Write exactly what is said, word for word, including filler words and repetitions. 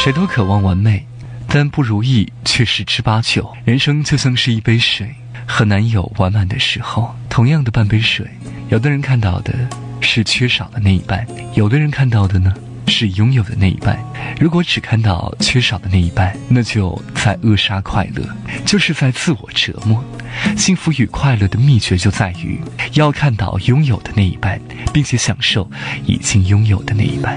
谁都渴望完美，但不如意却十之八九。人生就像是一杯水，很难有完满的时候。同样的半杯水，有的人看到的是缺少的那一半，有的人看到的呢是拥有的那一半。如果只看到缺少的那一半，那就在扼杀快乐，就是在自我折磨。幸福与快乐的秘诀就在于要看到拥有的那一半，并且享受已经拥有的那一半。